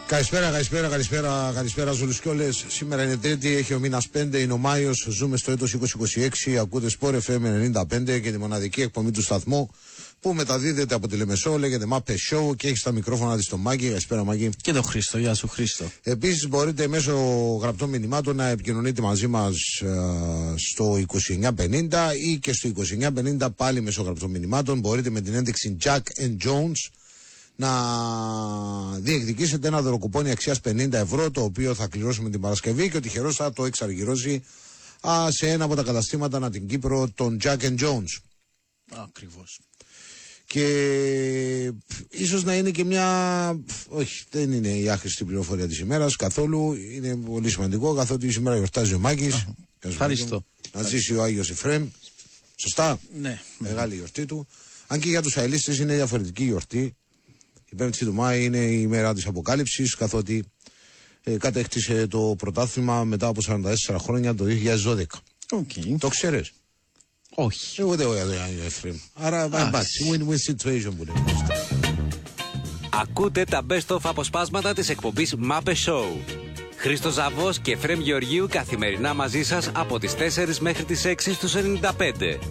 Καλησπέρα σε όλους και όλες. Σήμερα είναι Τρίτη, έχει ο μήνας 5, είναι ο Μάιος, ζούμε στο έτος 2026, ακούτε Sport FM 95 και τη μοναδική εκπομπή του σταθμού που μεταδίδεται από τη Λεμεσό, λέγεται Mapes Show και έχει στα μικρόφωνα της το Μάκη. Καλησπέρα Μάκη. Και τον Χρήστο, γεια σου Χρήστο. Επίσης μπορείτε μέσω γραπτών μηνυμάτων να επικοινωνείτε μαζί μας στο 2950 ή και στο 2950 πάλι μέσω γραπτών μηνυμάτων. Μπορείτε με την ένδειξη Jack and Jones να διεκδικήσετε ένα δωροκουπόνι αξίας 50 ευρώ, το οποίο θα κληρώσουμε την Παρασκευή και ο τυχερός θα το εξαργυρώσει σε ένα από τα καταστήματα ανά την Κύπρο, τον Jack and Jones. Ακριβώς. Και ίσως να είναι και μια, όχι, δεν είναι η άχρηστη πληροφορία της ημέρας καθόλου, είναι πολύ σημαντικό καθότι σήμερα γιορτάζει ο Μάκης. Ευχαριστώ. Να ζήσει ο Άγιος Εφραίμ. Σωστά. Ναι. Μεγάλη γιορτή του. Αν και για τους αελίστες είναι διαφορετική γιορτή. Η 5η του Μάη είναι η μέρα της Αποκάλυψης, καθότι κατέκτησε το πρωτάθλημα μετά από 44 χρόνια το 2012. Okay. Το ξέρεις? Όχι. Ούτε εγώ Εφραίμ. Άρα εντάξει, win-win situation που λέμε. Ακούτε τα best of αποσπάσματα της εκπομπής Mapes Show. Χρήστος Ζαβός και Εφραίμ Γεωργίου καθημερινά μαζί σας από τις 4 μέχρι τις 6 στους 95.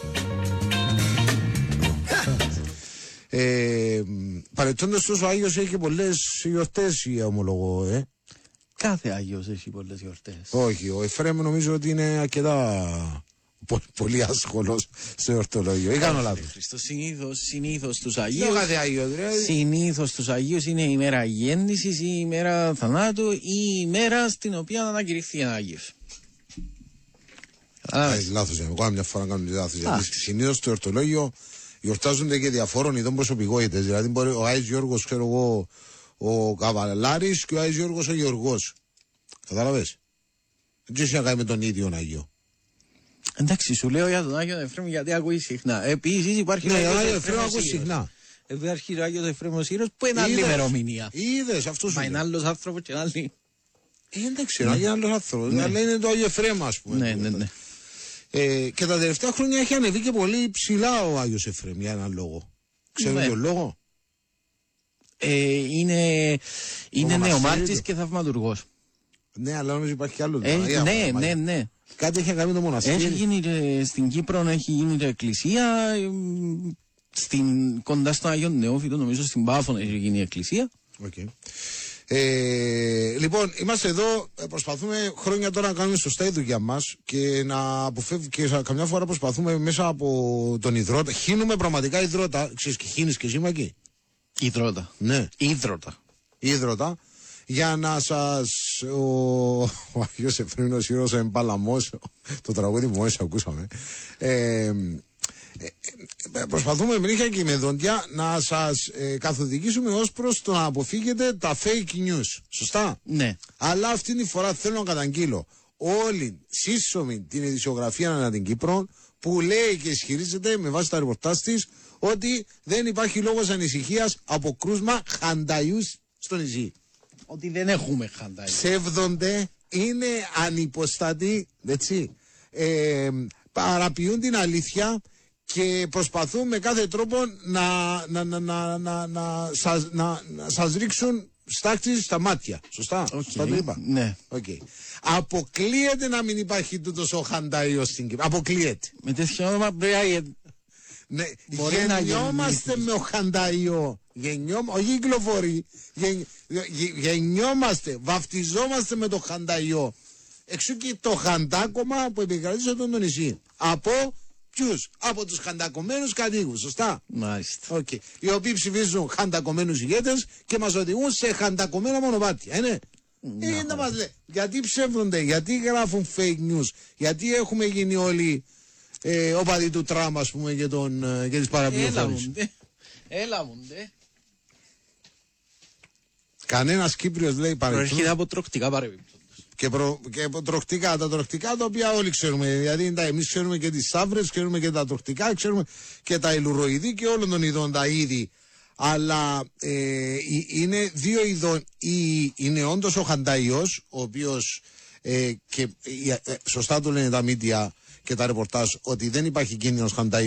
Παρετώντας τους, ο Άγιος έχει πολλές γιορτές, ομολογώ, Κάθε Άγιος έχει πολλές γιορτές. Όχι, ο Εφραίμ νομίζω ότι είναι αρκετά πολύ άσχολος στο εορτολόγιο. Ή κάνω λάθος? Συνήθως τους Αγίους. Κάθε Άγιο, δηλαδή. Συνήθως τους Αγίους είναι η μέρα γέννησης ή η μέρα θανάτου ή η μέρα στην οποία ανακηρυχθεί ένα Άγιος. Λάθος, εγώ μια φορά κάνω λάθος. Γιατί συνήθως στο εορτολόγιο γιορτάζονται και διαφόρων ειδών προσωπικότητες. Δηλαδή μπορεί ο Άης Γιώργος, ξέρω εγώ, ο Καβαλάρης και ο Άης Γιώργος ο Γεωργός. Κατάλαβες? Δεν έχει να κάνει με τον ίδιο Άγιο. Εντάξει, σου λέω για τον Άγιο Εφραίμ γιατί ακούει συχνά. Επίσης υπάρχει ο Άγιος Εφραίμ συχνά. Υπάρχει ο Άγιος Εφραίμ ο Σύρος που είναι άλλη ημερομηνία. Είδες, αυτό σου λέει. Μα είναι άλλος άνθρωπος και άλλη. Δεν ξέρω, είναι άλλος άνθρωπος. Αλλά είναι το Άγιο Εφραίμ, ας πούμε. Ναι. Και τα τελευταία χρόνια έχει ανεβεί και πολύ ψηλά ο Άγιος Εφραίμ για έναν λόγο. Ξέρετε τον λόγο? Είναι νεομάρτης και θαυματουργός. Ναι, αλλά νομίζω υπάρχει κι άλλο. Ναι. Κάτι έχει κάνει το μοναστήρι. Έχει γίνει στην Κύπρο, έχει γίνει εκκλησία. Κοντά στον Άγιον Νεόφυτο, νομίζω στην Πάφων έχει γίνει η εκκλησία. Okay. Λοιπόν, είμαστε εδώ, προσπαθούμε χρόνια τώρα να κάνουμε σωστά η δουλειά μας και να αποφεύγουμε και καμιά φορά προσπαθούμε μέσα από τον υδρότα. Χύνουμε πραγματικά υδρότα. Ξέρεις και χύνεις και εσύ Μάκη? Υδρότα. Ναι. Υδρότα. Για να σας... Ο Άγιος Εφραίμ ο Σύρος εμπαλαμός, το τραγούδι που μόλις ακούσαμε. Προσπαθούμε με νύχια και με δόντια να σας καθοδηγήσουμε ως προς το να αποφύγετε τα fake news. Σωστά? Ναι. Αλλά αυτήν τη φορά θέλω να καταγγείλω όλη σύσσωμη την ειδησιογραφία ανά την Κύπρο που λέει και ισχυρίζεται με βάση τα ρεπορτάζ της ότι δεν υπάρχει λόγος ανησυχίας από κρούσμα χανταϊούς στο νησί. Ότι δεν έχουμε χανταϊούς. Ψεύδονται, είναι ανυποστατοί, έτσι. Παραποιούν την αλήθεια και προσπαθούν με κάθε τρόπο να σας ρίξουν στάχτη στα μάτια. Σωστά? Σωστά το είπα? Ναι. Okay. Αποκλείεται να μην υπάρχει τούτος ο χανταϊός στην Κύπρο. Αποκλείεται. Με τέτοιο όνομα πρέπει ναι, γεννιόμαστε με ο χανταϊό. Όχι κυκλοφορεί. Γεννιόμαστε, βαφτιζόμαστε με το χανταϊό. Εξού και το χαντάκωμα που επικρατεί σε αυτό το νησί. Από ποιους? Από τους χαντακωμένους κατοίκους. Σωστά? Μάλιστα. Okay. Οι οποίοι ψηφίζουν χαντακωμένους ηγέτες και μας οδηγούν σε χαντακωμένα μονοπάτια. Είναι. Να μας λέει. Γιατί ψεύδονται, γιατί γράφουν fake news, γιατί έχουμε γίνει όλοι οπαδοί του Τραμπ, ας πούμε, και τις παραπληροφορίες. Έλαβονται. Κανένας Κύπριος λέει παρεπτόντως. Προέρχεται από τροκτικά παρεμπιπτόντως. Και τροκτικά, τα τροκτικά τα οποία όλοι ξέρουμε. Δηλαδή εμείς ξέρουμε και τις σαύρες, ξέρουμε και τα τροκτικά, ξέρουμε και τα ηλουροειδή και όλων των ειδών τα είδη. Αλλά είναι δύο ειδών. Είναι όντως ο χανταϊός, ο οποίος και σωστά το λένε τα μίντια και τα ρεπορτάζ ότι δεν υπάρχει κίνδυνος χανταϊού